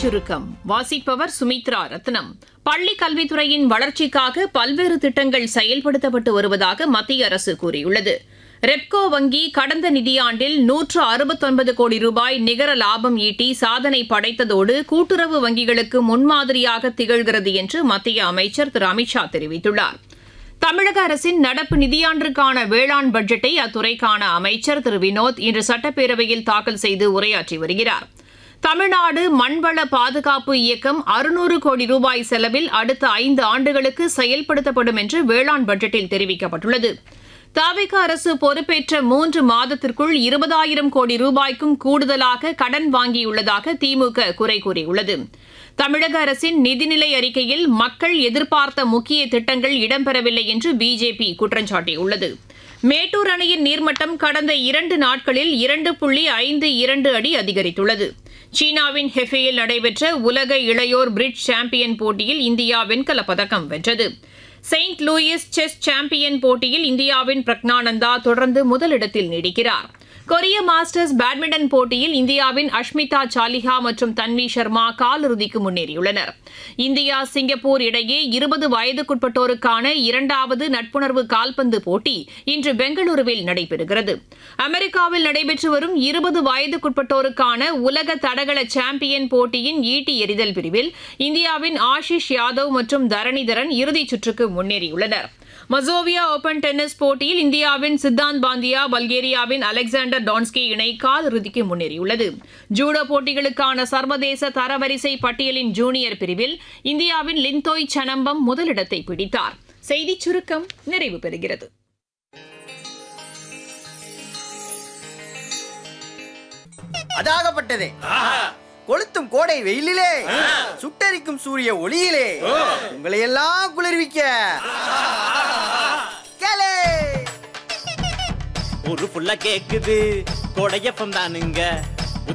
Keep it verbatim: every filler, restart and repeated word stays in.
சுருக்கம் வாசிப்பவர் சுமித்ரா ரத்னம். பள்ளி கல்வித்துறையின் வளர்ச்சிக்காக பல்வேறு திட்டங்கள் செயல்படுத்தப்பட்டு வருவதாக மத்திய அரசு கூறியுள்ளது. ரெப்கோ வங்கி கடந்த நிதியாண்டில் நூற்று அறுபத்தொன்பது கோடி ரூபாய் நிகர லாபம் ஈட்டி சாதனை படைத்ததோடு கூட்டுறவு வங்கிகளுக்கு முன்மாதிரியாக திகழ்கிறது என்று மத்திய அமைச்சர் திரு அமித்ஷா தெரிவித்துள்ளார். தமிழக அரசின் நடப்பு நிதியாண்டிற்கான வேளாண் பட்ஜெட்டை அத்துறைக்கான அமைச்சர் திரு வினோத் இன்று சட்டப்பேரவையில் தாக்கல் செய்து உரையாற்றி வருகிறார். தமிழ்நாடு மண்வள பாதுகாப்பு இயக்கம் அறுநூறு கோடி ரூபாய் செலவில் அடுத்த ஐந்து ஆண்டுகளுக்கு செயல்படுத்தப்படும் என்று வேளாண் பட்ஜெட்டில் தெரிவிக்கப்பட்டுள்ளது. தவிக அரசு பொறுப்பேற்ற மூன்று மாதத்திற்குள் இருபதாயிரம் கோடி ரூபாய்க்கும் கூடுதலாக கடன் வாங்கியுள்ளதாக திமுக குறை கூறியுள்ளது. தமிழக அரசின் நிதிநிலை அறிக்கையில் மக்கள் எதிர்பார்த்த முக்கிய திட்டங்கள் இடம்பெறவில்லை என்று பிஜேபி குற்றம் சாட்டியுள்ளது. மேட்டூர் அணையின் நீர்மட்டம் கடந்த இரண்டு நாட்களில் இரண்டு புள்ளி ஐந்து இரண்டு அடி அதிகரித்துள்ளது. சீனாவின் ஹெஃபேயில் நடைபெற்ற உலக இளையோர் பிரிட்ஜ் சாம்பியன் போட்டியில் இந்தியா வெண்கலப் பதக்கம் வென்றது. செயின்ட் லூயிஸ் செஸ் சாம்பியன் போட்டியில் இந்தியாவின் பிரக்னானந்தா தொடர்ந்து முதலிடத்தில் நீடிக்கிறார். கொரிய மாஸ்டர்ஸ் பேட்மிண்டன் போட்டியில் இந்தியாவின் அஷ்மிதா சாலிஹா மற்றும் தன்வி சர்மா காலிறுதிக்கு முன்னேறியுள்ளனர். இந்தியா சிங்கப்பூர் இடையே இருபது வயதுக்குட்பட்டோருக்கான இரண்டாவது நட்புணர்வு கால்பந்து போட்டி இன்று பெங்களூருவில் நடைபெறுகிறது. அமெரிக்காவில் நடைபெற்று வரும் இருபது வயதுக்குட்பட்டோருக்கான உலக தடகள சாம்பியன் போட்டியின் ஈட்டி எறிதல் பிரிவில் இந்தியாவின் ஆஷிஷ் யாதவ் மற்றும் தரணிதரன் இறுதிச் சுற்றுக்கு முன்னேறியுள்ளனர். மசோவியா ஓபன் டென்னிஸ் போட்டியில் இந்தியாவின் சித்தாந்த் பாந்தியா பல்கேரியாவின் அலெக்சாண்டர் டான்ஸ்கி இணை காலிறுதிக்கு முன்னேறியுள்ளது. ஜூடோ போட்டிகளுக்கான சர்வதேச தரவரிசை பட்டியலின் ஜூனியர் பிரிவில் இந்தியாவின் லிந்தோய் சனம்பம் முதலிடத்தை பிடித்தார். செய்திச் சுருக்கம் நிறைவு பெறுகிறது. அதாகப்பட்டதே கொளுத்தும் கோடை வெயிலிலே சுட்டரிக்கும் சூரிய ஒளியிலே உங்களை எல்லாம் குளிர்விக்க ஒரு புள்ள கேக்குது கொடையப்பம் தானுங்க.